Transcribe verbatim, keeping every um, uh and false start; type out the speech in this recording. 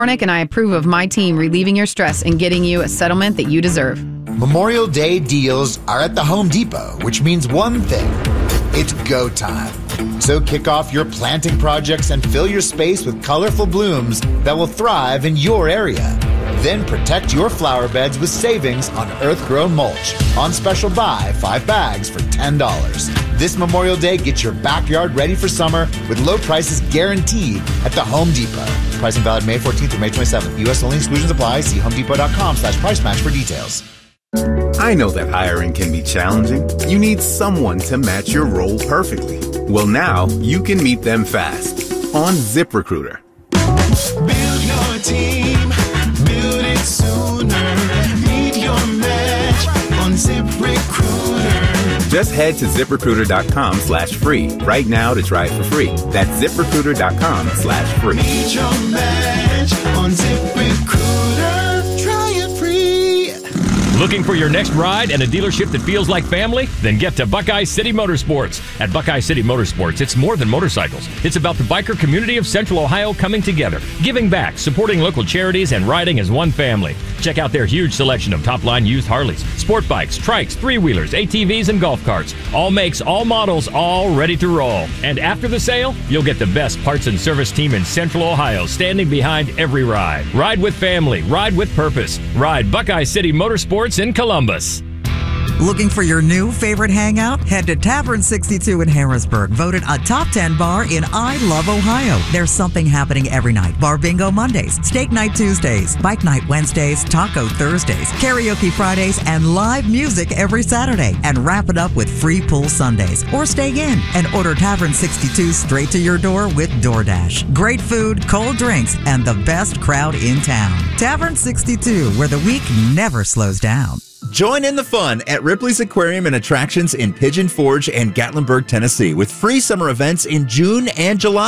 Hornick and I approve of my team relieving your stress and getting you a settlement that you deserve. Memorial Day deals are at the Home Depot, which means one thing. It's go time. So kick off your planting projects and fill your space with colorful blooms that will thrive in your area. Then protect your flower beds with savings on earth-grown mulch. On special buy, five bags for ten dollars. This Memorial Day, get your backyard ready for summer with low prices guaranteed at the Home Depot. Pricing valid May fourteenth through May twenty-seventh. U S only, exclusions apply. See homedepot.com slash price match for details. I know that hiring can be challenging. You need someone to match your role perfectly. Well, now you can meet them fast on ZipRecruiter. Build your team, build it sooner. Meet your match on ZipRecruiter. Just head to ZipRecruiter.com slash free right now to try it for free. That's ZipRecruiter.com slash free. Meet your match on ZipRecruiter. Try it free. Looking for your next ride and a dealership that feels like family? Then get to Buckeye City Motorsports. At Buckeye City Motorsports, it's more than motorcycles. It's about the biker community of Central Ohio coming together, giving back, supporting local charities, and riding as one family. Check out their huge selection of top-line used Harleys, sport bikes, trikes, three-wheelers, A T Vs, and golf carts. All makes, all models, all ready to roll. And after the sale, you'll get the best parts and service team in Central Ohio standing behind every ride. Ride with family. Ride with purpose. Ride Buckeye City Motorsports in Columbus. Looking for your new favorite hangout? Head to Tavern sixty-two in Harrisburg, voted a top ten bar in I Love Ohio. There's something happening every night. Bar bingo Mondays, steak night Tuesdays, bike night Wednesdays, taco Thursdays, karaoke Fridays, and live music every Saturday. And wrap it up with free pool Sundays. Or stay in and order Tavern sixty-two straight to your door with DoorDash. Great food, cold drinks, and the best crowd in town. Tavern sixty-two, where the week never slows down. Join in the fun at Ripley's Aquarium and Attractions in Pigeon Forge and Gatlinburg, Tennessee, with free summer events in June and July.